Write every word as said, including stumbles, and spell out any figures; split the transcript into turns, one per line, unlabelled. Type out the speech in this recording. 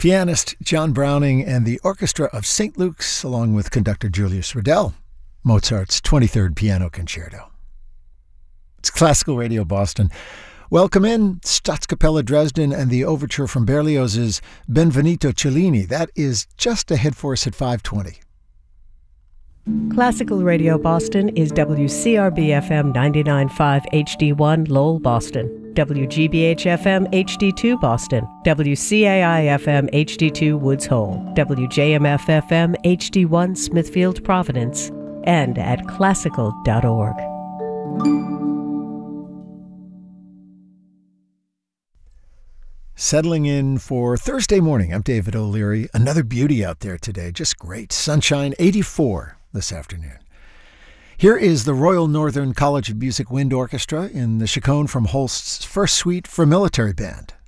Pianist John Browning and the Orchestra of Saint Luke's, along with conductor Julius Riddell, Mozart's twenty-third Piano Concerto. It's Classical Radio Boston. Welcome in, Staatskapelle Dresden and the overture from Berlioz's Benvenuto Cellini. That is just ahead for us at five twenty.
Classical Radio Boston is W C R B F M ninety-nine point five H D one Lowell, Boston, W G B H F M H D two Boston, W C A I F M H D two Woods Hole, W J M F F M H D one Smithfield, Providence, and at classical dot org.
Settling in for Thursday morning. I'm David O'Leary. Another beauty out there today. Just great. Sunshine, eighty-four this afternoon. Here is the Royal Northern College of Music Wind Orchestra in the chaconne from Holst's First Suite for Military Band.